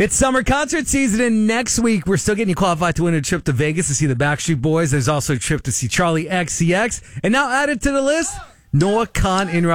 It's summer concert season, and next week we're still getting you qualified to win a trip to Vegas to see the Backstreet Boys. There's also a trip to see Charlie XCX. And now added to the list, Noah Khan in